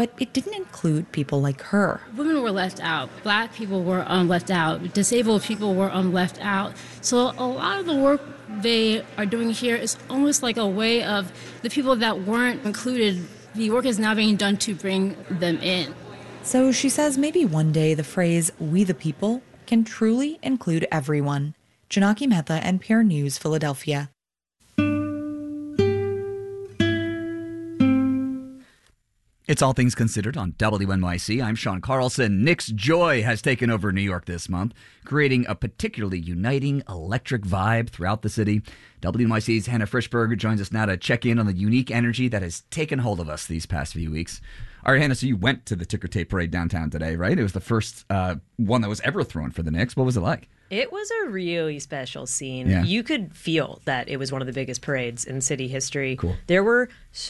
but it didn't include people like her. Women were left out. Black people were left out. Disabled people were left out. So a lot of the work they are doing here is almost like a way of the people that weren't included, the work is now being done to bring them in. So she says maybe one day the phrase, "we the people," can truly include everyone. Janaki Mehta, NPR News, Philadelphia. It's All Things Considered on WNYC. I'm Sean Carlson. Nick's Joy has taken over New York this month, creating a particularly uniting electric vibe throughout the city. WNYC's Hannah Frischberg joins us now to check in on the unique energy that has taken hold of us these past few weeks. All right, Hannah, so you went to the Ticker Tape Parade downtown today, right? It was the first one that was ever thrown for the Knicks. What was it like? It was a really special scene. Yeah. You could feel that it was one of the biggest parades in city history. Cool. There were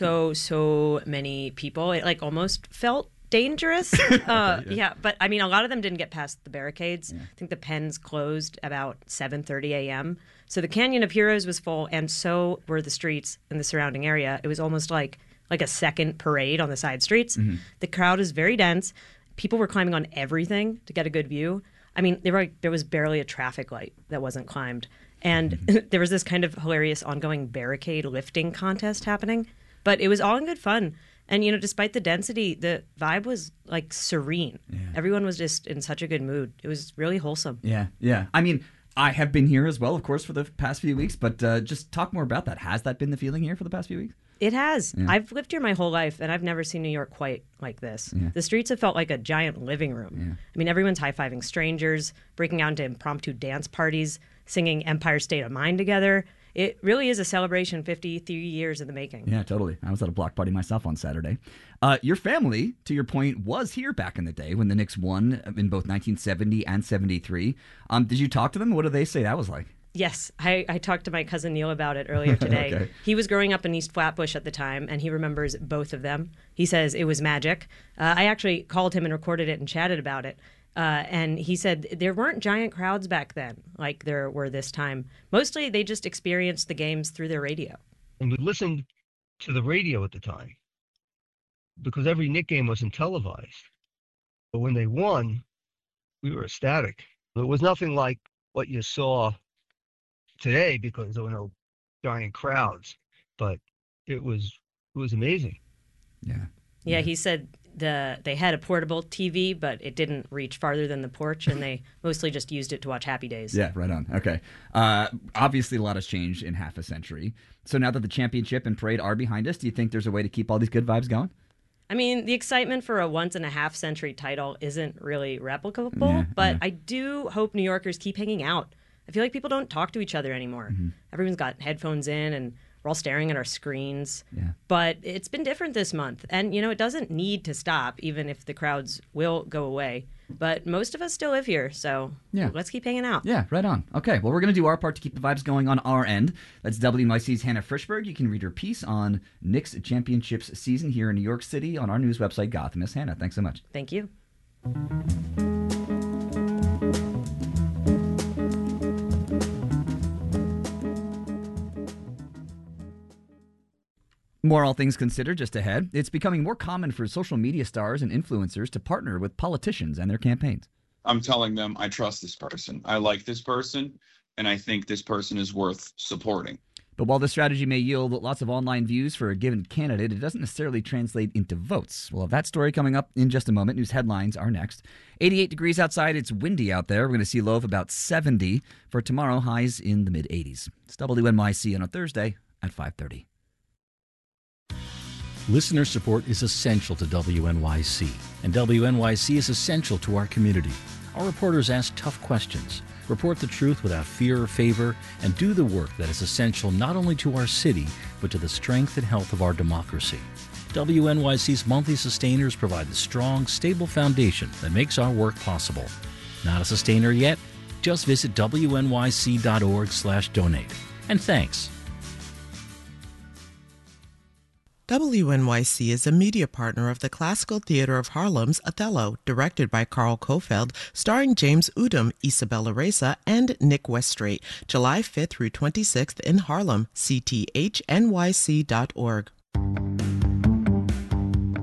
so many people. It like almost felt dangerous. Yeah, but I mean, a lot of them didn't get past the barricades. Yeah. I think the Pens closed about 7:30 a.m. So the Canyon of Heroes was full, and so were the streets in the surrounding area. It was almost like a second parade on the side streets. Mm-hmm. The crowd is very dense. People were climbing on everything to get a good view. I mean, there was barely a traffic light that wasn't climbed. And there was this kind of hilarious ongoing barricade lifting contest happening. But it was all in good fun. And, you know, despite the density, the vibe was, like, serene. Yeah. Everyone was just in such a good mood. It was really wholesome. Yeah. I mean, I have been here as well, of course, for the past few weeks. But just talk more about that. Has that been the feeling here for the past few weeks? It has. Yeah. I've lived here my whole life, and I've never seen New York quite like this. Yeah. The streets have felt like a giant living room. Yeah. I mean, everyone's high-fiving strangers, breaking out into impromptu dance parties, singing Empire State of Mind together. It really is a celebration 53 years in the making. Yeah, totally. I was at a block party myself on Saturday. Your family, to your point, was here back in the day when the Knicks won in both 1970 and 73. Did you talk to them? What did they say that was like? Yes, I talked to my cousin Neil about it earlier today. Okay. He was growing up in East Flatbush at the time, and he remembers both of them. He says it was magic. I actually called him and recorded it and chatted about it. And he said there weren't giant crowds back then like there were this time. Mostly they just experienced the games through their radio. And we listened to the radio at the time because every Knick game wasn't televised. But when they won, we were ecstatic. It was nothing like what you saw today because there were no giant crowds, but it was amazing. Yeah, he said they had a portable TV, but it didn't reach farther than the porch, and they mostly just used it to watch Happy Days. Yeah, right on. Okay. Obviously, a lot has changed in half a century. So now that the championship and parade are behind us, do you think there's a way to keep all these good vibes going? I mean, the excitement for a once-in-a-half-century title isn't really replicable, but I do hope New Yorkers keep hanging out. I feel like people don't talk to each other anymore. Mm-hmm. Everyone's got headphones in, and we're all staring at our screens. Yeah. But it's been different this month. And, you know, it doesn't need to stop, even if the crowds will go away. But most of us still live here, so let's keep hanging out. Yeah, right on. Okay, well, we're going to do our part to keep the vibes going on our end. That's WNYC's Hannah Frischberg. You can read her piece on Knicks Championships season here in New York City on our news website, Gotham. Miss Hannah, thanks so much. Thank you. More All Things Considered just ahead. It's becoming more common for social media stars and influencers to partner with politicians and their campaigns. I'm telling them I trust this person. I like this person, and I think this person is worth supporting. But while this strategy may yield lots of online views for a given candidate, it doesn't necessarily translate into votes. We'll have that story coming up in just a moment. News headlines are next. 88 degrees outside. It's windy out there. We're going to see low of about 70 for tomorrow, highs in the mid-80s. It's WNYC on a Thursday at 5:30. Listener support is essential to WNYC, and WNYC is essential to our community. Our reporters ask tough questions, report the truth without fear or favor, and do the work that is essential not only to our city, but to the strength and health of our democracy. WNYC's monthly sustainers provide the strong, stable foundation that makes our work possible. Not a sustainer yet? Just visit wnyc.org/donate. And thanks. WNYC is a media partner of the Classical Theater of Harlem's Othello, directed by Carl Kofeld, starring James Udom, Isabella Reza, and Nick Weststraight, July 5th through 26th in Harlem, cthnyc.org.